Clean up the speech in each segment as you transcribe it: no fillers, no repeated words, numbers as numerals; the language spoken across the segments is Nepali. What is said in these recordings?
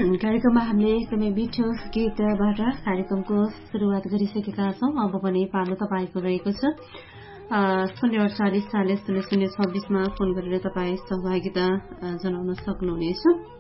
कार्यक्रममा हामीले एकदमै मिठो गीतबाट कार्यक्रमको सुरुवात गरिसकेका छौं। अब पनि पालो तपाईँको रहेको छ 04840002626मा फोन गरेर तपाईँ सहभागिता जनाउन सक्नुहुनेछ।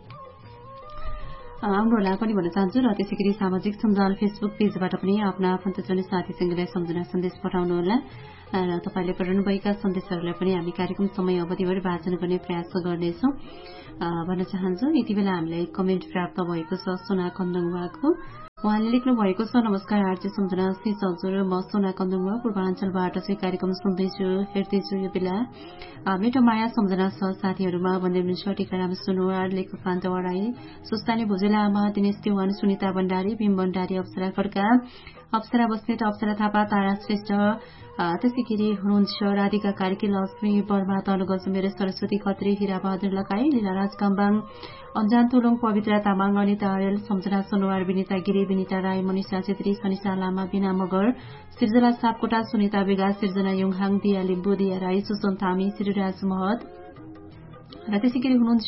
आउनुहोला पनि भन्न चाहन्छु र त्यसै गरी सामाजिक सञ्जाल फेसबुक पेजबाट पनि आफ्ना आफन्तजन साथीसँगलाई सम्झना सन्देश पठाउनुहोला र तपाईँले पठाउनुभएका सन्देशहरूलाई पनि हामी कार्यक्रम समय अवधिभरि वाचन गर्ने प्रयास गर्नेछौं भन्न चाहन्छु। यति बेला हामीलाई कमेन्ट प्राप्त भएको छ सोना कन्दङवाको। उहाँले लेख्नु भएको छ, नमस्कार आरजे सम्झना सिंह हजुर, म सोना कन्दङवा पूर्वाञ्चलबाट चाहिँ कार्यक्रम सुन्दैछु हेर्दैछु। यो बेला मेटो माया सम्झना सह साथीहरूमा भन्दै हुनुहुन्छ टिकाराम सुनवार, लेखक कान्तवाराई, सुस्तानी भुजेला आमा, दिनेश देवान, सुनिता भण्डारी, भीम भण्डारी, अप्सरा खड्का, अप्सरा बस्नेत, अप्सरा थापा, तारा श्रेष्ठ, त्यसै गरी हुनुहुन्छ राधिका कार्की, लक्ष्मी वर्मा, तनुगज मेरो, सरस्वती खत्री, हिरा बहादुर लगाई, लीलाराज कम्बाङ, अन्जान तुलुङ, पवित्रा तामाङ, अनिता आर्यल, सम्झना सोनवार, विनिता गिरी, विनिता राई, मनिषा छेत्री, सनिषा लामा, बिना मगर, सिर्जना सापकोटा, सुनिता बेगा, सिर्जना युङहाङ, दिया लिम्बू, दिया राई, सुसन थामी, श्रीराज महत र त्यसै गरी हुनुहुन्छ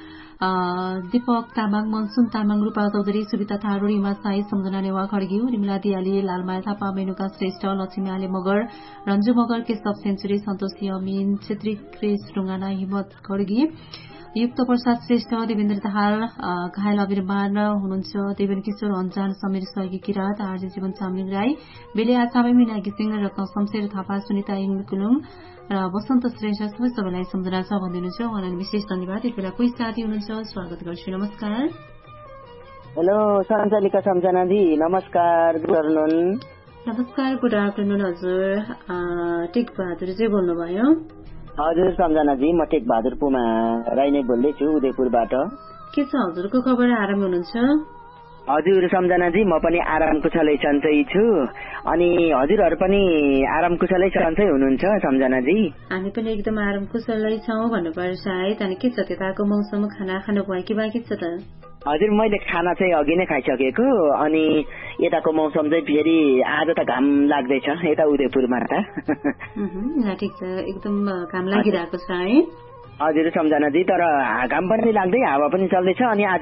दीपक तामाङ, मनसुन तामाङ, रूपा चौधरी, सुविता थारू, रिमा साई, सम्झना नेवा खड्गी, रिमला दियाली, लालमाया थापा, मेनुका श्रेष्ठ, लक्ष्मी आले मगर, रञ्जु मगर, केशव सेन्चुरी, सन्तोषी अमिन, छेत्री क्रेस ढुङ्गाना, हिम्मत खड्गी, युक्त प्रसाद श्रेष्ठ, देवेन्द्र दाहाल, घायल अभिमान हुनुहुन्छ, देवेन किशोर अन्जान, समीर सहयोगी किरात, आर्य जीवन चामलिङ राई, बेले आचामे, मिना घिसिङ, रत्न शमशेर थापा, सुनिता इङकुलुङ र वसन्त श्रेष्ठ, सबैलाई सम्झना छ भन्दै हुनुहुन्छ। उहाँलाई विशेष धन्यवाद। यति बेला कोही साथी हुनुहुन्छ, स्वागत गर्छु। नमस्कार। हेलो सञ्चालिका सम्झनाजी, नमस्कार, गुड आफ्टरनुन। नमस्कार, गुड आफ्टरनुन हजुर। टेक बहादुरजी बोल्नुभयो? हजुर सम्झनाजी, म टेक बहादुर पुमा राई नै बोल्दैछु उदयपुरबाट। के छ हजुरको खबर, आराम हुनुहुन्छ? हजुर सम्झनाजी, म पनि आराम कुशलै सन्चै छु। अनि हजुरहरू पनि आराम कुशलै सन्चै हुनुहुन्छ सम्झनाजी? हामी पनि एकदम आराम कुशलै छौँ भन्नुपर्छ है। अनि के छ त्यताको मौसम, खाना खानु भयो कि बाँकी छ त? हजुर मैले खाना चाहिँ अघि नै खाइसकेको। अनि यताको मौसम चाहिँ फेरि आज त घाम लाग्दैछ यता उदयपुरमा त। ठिक छ, एकदम घाम लागिरहेको छ है। हजुर सम्झनाजी, तर घाम पनि लाग्दै हावा पनि चल्दैछ। अनि आज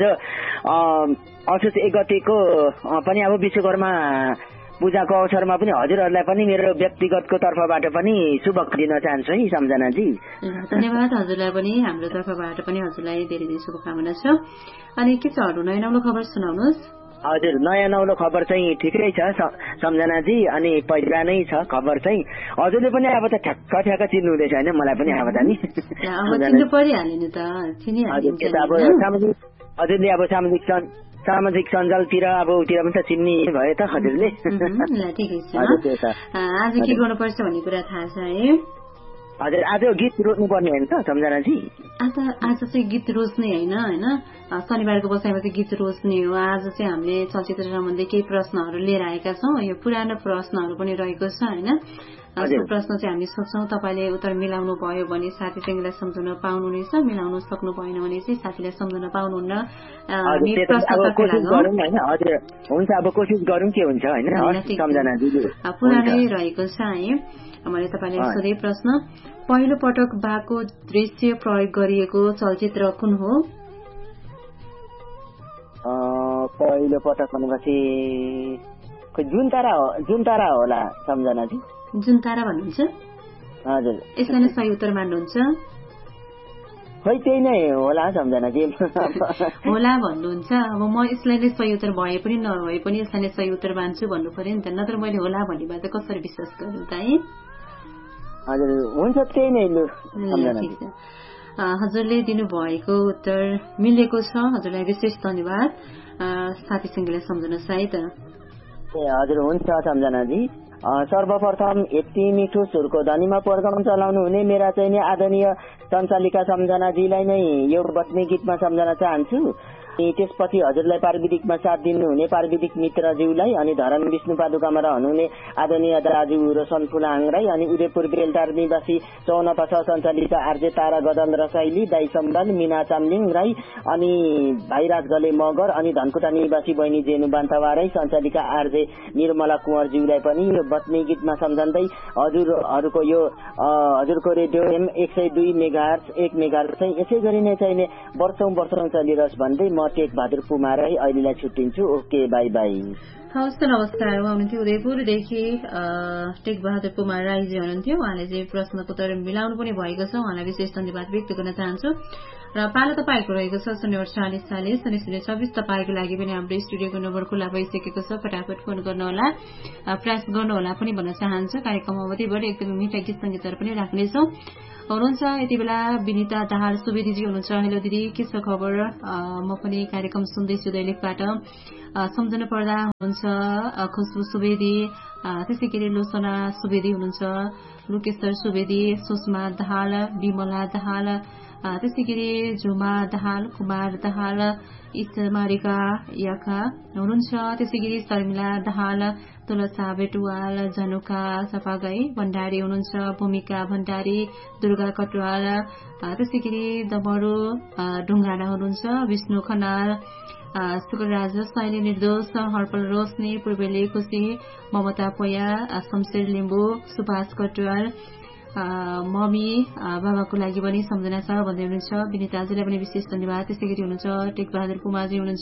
असोज 1 गतेको पनि अब विश्वकर्मा पूजाको अवसरमा पनि हजुरहरूलाई पनि मेरो व्यक्तिगतको तर्फबाट पनि शुभकामना दिन चाहन्छु है सम्झनाजी। धन्यवाद हजुरलाई पनि, हाम्रो तर्फबाट पनि हजुरलाई धेरै धेरै शुभकामना छ। अनि के छ अरू नयाँ नौलो खबर सुनाउनुहोस्। हजुर नयाँ नौलो खबर चाहिँ ठिकै छ सम्झनाजी। अनि पहिला नै छ खबर चाहिँ हजुरले पनि अब त ठ्याक्क चिन्नु हुँदैछ होइन मलाई पनि अब त नि। चिन्नु परिहाल्यो नि त, चिनिहाल्यो। हजुरले अब सामाजिक सञ्जालतिर अब उतिर पनि त चिन्ने भयो त हजुरले। ठिकै छ। आज के गर्नुपर्छ भन्ने कुरा थाहा छ है? हजुर आज गीत रोज्नु पर्ने होइन त सम्झनाजी? आज चाहिँ गीत रोज्ने होइन शनिबारको बसाइमा चाहिँ गीत रोज्ने हो। आज चाहिँ हामीले चलचित्र सम्बन्धी केही प्रश्नहरू लिएर आएका छौँ। यो पुरानो प्रश्नहरू पनि रहेको छ होइन। प्रश्न चाहिँ हामी सोच्छौँ तपाईँले उत्तर मिलाउनु भयो भने साथीसँगलाई सम्झाउन पाउनुहुनेछ, मिलाउनु सक्नु भएन भने चाहिँ साथीलाई सम्झाउन पाउनुहुन्न। हुन्छ अब कोसिस गरौँ के हुन्छ होइन सम्झनाजी। पुरानै रहेको छ है। मैले तपाईँलाई सोधे प्रश्न, पहिलो पटक बाको दृश्य प्रयोग गरिएको चलचित्र कुन हो? पहिलो पटक भनेपछि जुन तारा होला सम्झनाजी। जुन तारा भन्नुहुन्छ? हजुर। यसलाई नै सही उत्तर मान्नुहुन्छ? खै त्यही नै होला सम्झनाजी। होला भन्नुहुन्छ। अब म यसलाई नै सही उत्तर भए पनि नभए पनि यसलाई नै सही उत्तर मान्छु भन्नु पर्यो नि त, नत्र मैले होला भन्ने भए त कसरी विश्वास गर्नु त है? हजुर हुन्छ, त्यही नै लु। हजुरले दिनुभएको उत्तर मिलेको छ, हजुरलाई विशेष धन्यवाद। साथीसँगलाई सम्झनुहोस् है त। हजुर हुन्छ सम्झनाजी। सर्वप्रथम यति मिठो सुरको ध्वनिमा प्रोग्राम चलाउनु हुने मेरा चाहिँ नि आदरणीय सञ्चालिका सम्झनाजीलाई नै यो बस्ने गीतमा सम्झना चाहन्छु। त्यसपछि हजुरलाई प्राविधिकमा साथ दिनुहुने प्राविधिक मित्रज्यूलाई, अनि धरन विष्णुपादुकामा रहनुहुने आदरणीय दाजु रोशन फुलाङ राई, अनि उदयपुर बेलटार निवासी 54 सञ्चालिका आर्जे तारा गदल रसाइली, दाई सम्बल, मिना चामलिङ राई, अनि भाइराज गले मगर, अनि धनकुटा निवासी बहिनी जेनु बान्तवाराई, सञ्चालिका आर्जे निर्मला कुँवरज्यूलाई पनि यो बत्ने गीतमा सम्झँदै हजुरहरूको यो हजुरको रेडियो M 102 मेगाहर्ज 1 मेगाहर्ज चाहिँ यसै गरी नै चाहिने वर्षौं चलिरहोस् भन्दै म टेक बहादुर पुमार है, अहिलेलाई छुट्टिन्छु। Okay, by by. हवस्, नमस्कार। उहाँ हुनुहुन्थ्यो उदयपुरदेखि टेक बहादुर कुमार राईजी हुनुहुन्थ्यो। उहाँले चाहिँ प्रश्नको उत्तर मिलाउनु पनि भएको छ, उहाँलाई विशेष धन्यवाद व्यक्त गर्न चाहन्छु। र पालो तपाईँको रहेको छ 0840 026। तपाईँको लागि पनि हाम्रो स्टुडियोको नम्बर खुल्ला भइसकेको छ, फटाफट फोन गर्नुहोला, प्रयास गर्नुहोला पनि भन्न चाहन्छु। कार्यक्रम अवधिभरि एकदमै मिठा गीत सङ्गीतहरू पनि राख्नेछौँ। हुनुहुन्छ यति बेला विनिता दाहाल सुवेदीजी हुनुहुन्छ। हेलो दिदी, के छ खबर? म पनि कार्यक्रम सुन्दैछु दैलेखबाट। सम्झना पर्दा हुनुहुन्छ खुशबु सुवेदी, त्यसै गरी लोसना सुवेदी हुनुहुन्छ, लोकेश्वर सुवेदी, सुषमा दाहाल, विमला दाहाल, त्यसै गरी झुमा दाहाल, कुमार दाहाल, इष्टमारिका याखा हुनुहुन्छ, त्यसै गरी शर्मिला दाहाल, तुलसा बेटुवाल, जनुका सपागाई भण्डारी हुनुहुन्छ, भूमिका भण्डारी, दुर्गा कटुवाल, त्यसै गरी दमरू ढुङ्गाना हुनुहुन्छ, विष्णु खनाल, शुक्रराज शैली निर्दोष, हर्पल रोशनी, पूर्वेली खुशी, ममता पोया, शमशेर लिम्बू, सुभाष कटुवाल, मम्मी बाबाको लागि पनि सम्झना छ भन्दै हुनुहुन्छ। विनिताजीलाई पनि विशेष धन्यवाद। त्यसै गरी हुनुहुन्छ टेक बहादुर कुमारजी हुनुहुन्छ।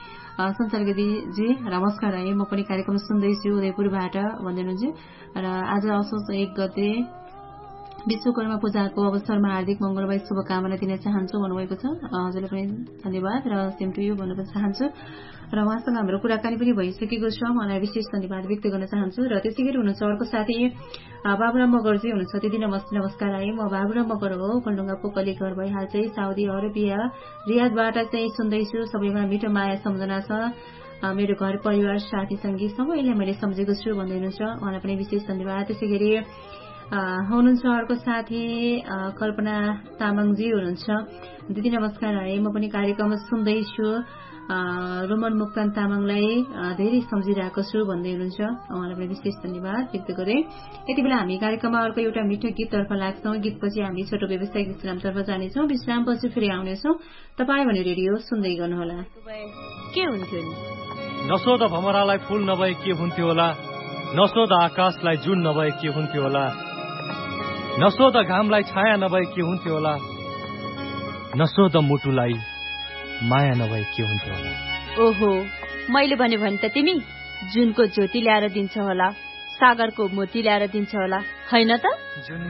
सञ्चालकजी नमस्कार है, म पनि कार्यक्रम सुन्दैछु उदयपुरबाट भन्दै हुनुहुन्छ। र आज असोज 1 गते विश्वकर्मा पूजाको अवसरमा हार्दिक मंगलमय शुभकामना दिन चाहन्छु भन्नुभएको छ। हजुरलाई पनि धन्यवाद र सेम टु यू भन्न पनि चाहन्छु। र उहाँसँग हाम्रो कुराकानी पनि भइसकेको छ, उहाँलाई विशेष धन्यवाद व्यक्त गर्न चाहन्छु। र त्यसै गरी हुनुहुन्छ अर्को साथी बाबुराम मगरजी हुनुहुन्छ। दिदी नमस्कार है, म बाबुराम मगर हो, कोलडुङ्गा पोकली घर भइहाल चाहिँ साउदी अरेबिया रियादबाट चाहिँ सुन्दैछु। सबैमा मिठो माया सम्झना छ, मेरो घर परिवार साथी सङ्गी सबैलाई मैले सम्झेको छु भन्दै हुनुहुन्छ। उहाँलाई पनि विशेष धन्यवाद। त्यसै गरी हुनुहुन्छ अर्को साथी कल्पना तामाङजी हुनुहुन्छ। दिदी नमस्कार है, म पनि कार्यक्रम सुन्दैछु, रोमन मुक्तान तामाङलाई धेरै सम्झिरहेको छु भन्दै हुनुहुन्छ। उहाँलाई पनि विशेष धन्यवाद व्यक्त गरे। यति बेला हामी कार्यक्रममा अर्को एउटा मिठो गीततर्फ लाग्छौँ। गीतपछि हामी छोटो व्यावसायिक विश्रामतर्फ जानेछौँ। विश्रामपछि फेरि आउनेछौँ। तपाईँ भने रेडियो सुन्दै गर्नुहोला। के हुन्थ्यो नि नसोध भमरालाई फूल नभए के हुन्थ्यो होला, नसोध आकाशलाई जुन नभए के हुन्थ्यो होला, नसोध घामलाई छाया नभए के हुन्थ्यो होला, नसोध मुटुलाई माया नभए के हुन्थ्यो होला। ओहो, मैले भन्यो भने त तिमी जुनको ज्योति ल्याएर दिन्छ होला, सागरको मोती ल्याएर दिन्छ होला, हैन त?